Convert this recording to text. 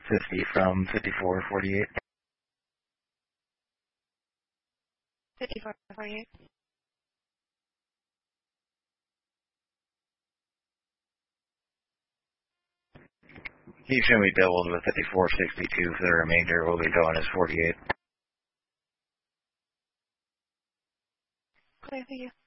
50 from 5448. 5448. He's going to be doubled with 5462 for the remainder. Will be going as 48. Okay, thank you.